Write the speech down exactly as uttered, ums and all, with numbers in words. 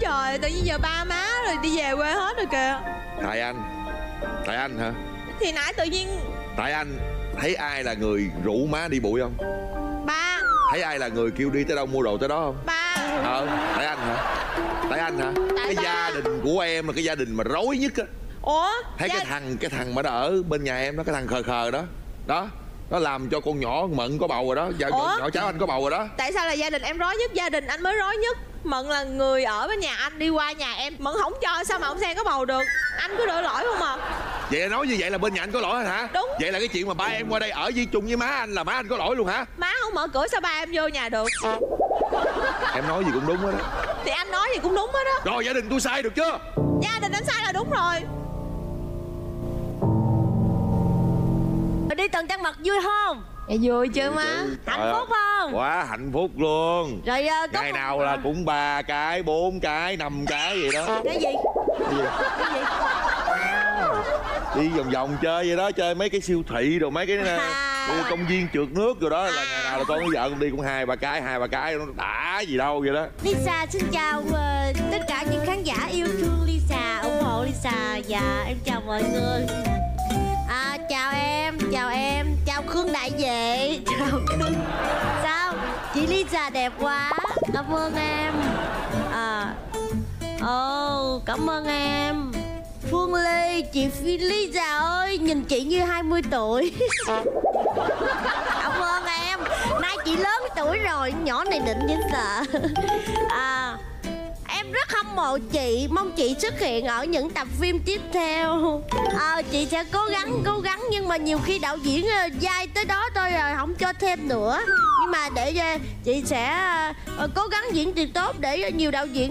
rồi. Tự nhiên giờ ba má rồi đi về quê hết rồi kìa. Tại anh. Tại anh hả? Thì nãy tự nhiên. Tại anh. Thấy ai là người rủ má đi bụi không? Ba. Thấy ai là người kêu đi tới đâu mua đồ tới đó không? Ba. Ờ, tại anh hả? Tại anh hả? Tại cái ba. gia đình của em là cái gia đình mà rối nhất á. Ủa? Thấy gia... cái thằng cái thằng mà nó ở bên nhà em đó, cái thằng khờ khờ đó. Đó, nó làm cho con nhỏ Mận có bầu rồi đó. Dạ, nhỏ, nhỏ cháu anh có bầu rồi đó. Tại sao là gia đình em rối nhất? Gia đình anh mới rối nhất. Mận là người ở bên nhà anh đi qua nhà em, Mận không cho sao mà ông Sen có bầu được. Anh cứ đổ lỗi không à? Vậy nói như vậy là bên nhà anh có lỗi hả? Đúng. Vậy là cái chuyện mà ba em qua đây ở với chung với má anh là má anh có lỗi luôn hả? Má không mở cửa sao ba em vô nhà được? Em nói gì cũng đúng hết đó. Thì anh nói gì cũng đúng hết đó. Rồi gia đình tôi sai được chưa? Gia đình anh sai là đúng rồi. Đi tuần trăng mật vui không? Dạ vui chứ má. Hạnh phúc không? Quá hạnh phúc luôn. Rồi uh, có ngày một... nào là cũng ba cái, bốn cái, năm cái vậy đó. Cái gì? Cái gì? Cái gì? Đi vòng vòng chơi vậy đó, chơi mấy cái siêu thị rồi mấy cái à. công viên trượt nước rồi đó. Là ngày nào là con với vợ con đi cũng hai ba cái, hai ba cái nó đã gì đâu vậy đó. Lisa xin chào uh, tất cả những khán giả yêu thương Lisa, ủng hộ Lisa. Dạ em chào mọi người. À, chào em, chào em, chào Khương đại vệ. Chào Khương. Sao? Chị Lisa đẹp quá. Cảm ơn em. À, ồ, oh, cảm ơn em. Phương Ly, chị Phi Lisa ơi, nhìn chị như hai mươi tuổi. Cảm ơn em. Nay chị lớn tuổi rồi, nhỏ này định dễ sợ. À, em rất hâm mộ chị, mong chị xuất hiện ở những tập phim tiếp theo. À, chị sẽ cố gắng, cố gắng nhưng mà nhiều khi đạo diễn dai tới đó thôi rồi không cho thêm nữa. Nhưng mà để chị sẽ cố gắng diễn thật tốt để nhiều đạo diễn